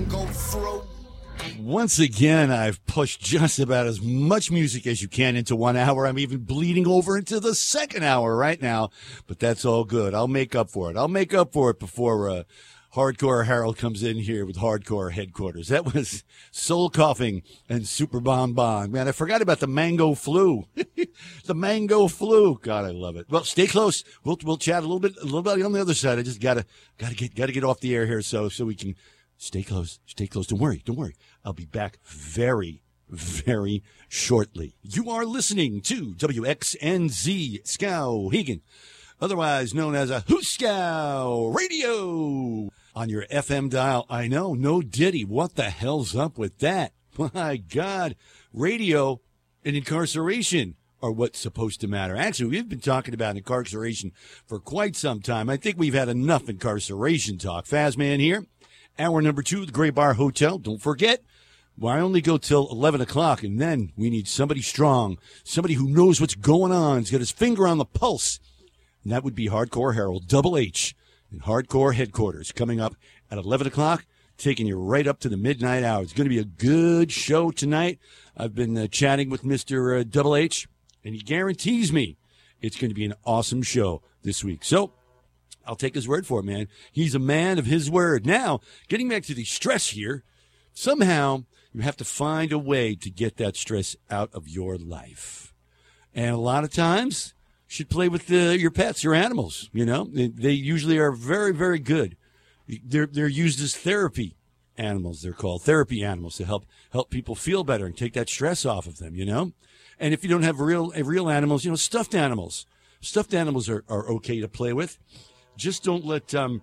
mango fruit. Once again, I've pushed just about as much music as you can into 1 hour. I'm even bleeding over into the second hour right now, but that's all good. I'll make up for it. I'll make up for it before Hardcore Harold comes in here with Hardcore Headquarters. That was Soul Coughing and Super Bon Bon. Man, I forgot about the mango flu. The mango flu. God, I love it. Well, stay close. We'll chat a little bit on the other side. I just gotta get off the air here so we can stay close. Stay close. Don't worry. I'll be back very, very shortly. You are listening to WXNZ Skowhegan, otherwise known as a Hooskow Radio on your FM dial. I know, no Diddy. What the hell's up with that? My God, radio and incarceration are what's supposed to matter. Actually, we've been talking about incarceration for quite some time. I think we've had enough incarceration talk. Fazman here. Hour number 2 at the Gray Bar Hotel. Don't forget, I only go till 11 o'clock, and then we need somebody strong, somebody who knows what's going on, has got his finger on the pulse. And that would be Hardcore Harold, Double H, in Hardcore Headquarters, coming up at 11 o'clock, taking you right up to the midnight hour. It's going to be a good show tonight. I've been chatting with Mr. Double H, and he guarantees me it's going to be an awesome show this week. So I'll take his word for it, man. He's a man of his word. Now, getting back to the stress here, somehow you have to find a way to get that stress out of your life. And a lot of times, you should play with your pets, your animals. You know, they usually are very, very good. They're used as therapy animals. They're called therapy animals to help people feel better and take that stress off of them, you know. And if you don't have real animals, you know, stuffed animals. Stuffed animals are okay to play with. Just don't let your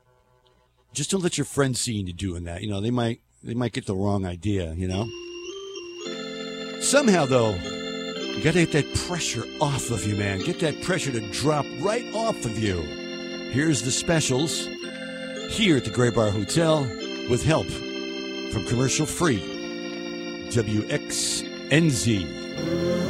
friends see you doing that. You know, they might get the wrong idea, you know. Somehow, though, you got to get that pressure off of you, man. Get that pressure to drop right off of you. Here's the specials here at the Gray Bar Hotel with help from commercial-free WXNZ.